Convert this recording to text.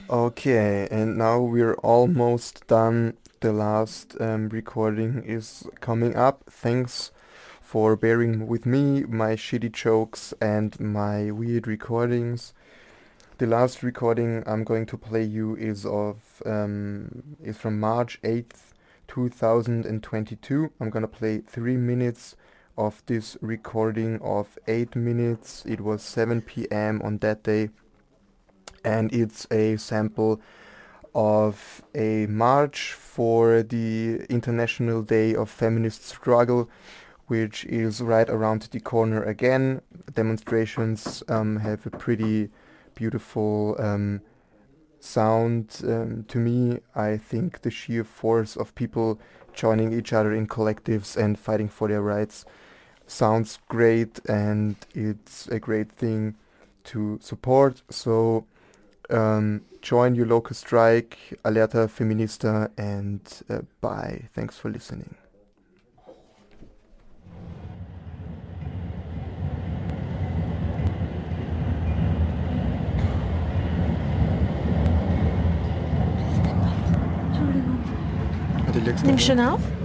Okay, and now we're almost done. The last recording is coming up. Thanks for bearing with me, my shitty jokes, and my weird recordings. The last recording I'm going to play you is from March 8th, 2022. I'm gonna play 3 minutes of this recording of 8 minutes. It was 7 p.m. on that day, and it's a sample of a march for the International Day of Feminist Struggle, which is right around the corner again. Demonstrations have a pretty beautiful sound to me. I think the sheer force of people joining each other in collectives and fighting for their rights sounds great, and it's a great thing to support. So join your local strike, Alerta Feminista, and bye. Thanks for listening. Entschuldigung. Hat die Lex Nimm schon auf?